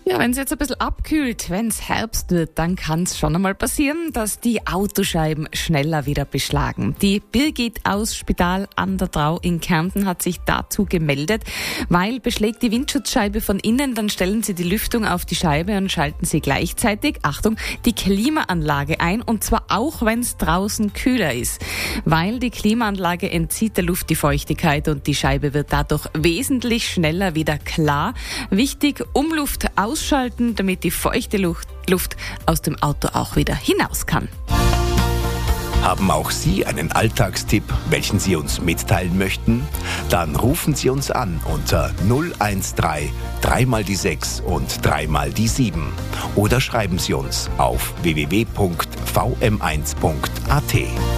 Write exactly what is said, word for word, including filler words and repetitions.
Ja, wenn es jetzt ein bisschen abkühlt, wenn es Herbst wird, dann kann es schon einmal passieren, dass die Autoscheiben schneller wieder beschlagen. Die Birgit aus Spital an der Drau in Kärnten hat sich dazu gemeldet, weil beschlägt die Windschutzscheibe von innen, dann stellen Sie die Lüftung auf die Scheibe und schalten Sie gleichzeitig, Achtung, die Klimaanlage ein, und zwar auch, wenn es draußen kühler ist. Weil die Klimaanlage entzieht der Luft die Feuchtigkeit und die Scheibe wird dadurch wesentlich schneller wieder klar. Wichtig, Umluft ausschalten, damit die feuchte Luft, Luft aus dem Auto auch wieder hinaus kann. Haben auch Sie einen Alltagstipp, welchen Sie uns mitteilen möchten? Dann rufen Sie uns an unter null eins drei, drei mal die sechs und drei mal die sieben. Oder schreiben Sie uns auf w w w punkt v m eins punkt a t.